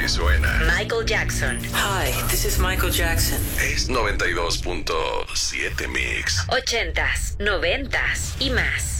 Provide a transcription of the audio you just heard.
que suena. Michael Jackson. Hi, this is Michael Jackson. Es 92.7 Mix. 80s, 90s y más.